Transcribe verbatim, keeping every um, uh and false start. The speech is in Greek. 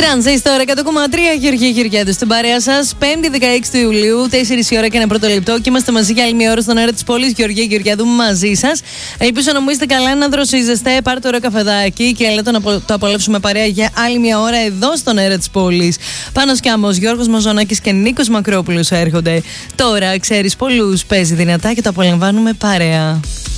Τρανζίστορ εκατό κόμμα τρία, Γεωργία Γεωργιάδου στην παρέα σας. Πέμπτη δεκαέξι του Ιουλίου, τέσσερις η ώρα και ένα πρώτο λεπτό. Και είμαστε μαζί για άλλη μια ώρα στον αέρα της πόλης. Γεωργία Γεωργιάδου μαζί σας. Ελπίζω να μου είστε καλά, να δροσίζεστε. Πάρτε ωραίο καφεδάκι και λέτε να το απολαύσουμε παρέα για άλλη μια ώρα εδώ στον αέρα της πόλης. Πάνος Κάμος, Γιώργος Μαζονάκης και Νίκος Μακρόπουλος έρχονται. Τώρα ξέρεις, πολλούς παίζει δυνατά και το απολαμβάνουμε παρέα.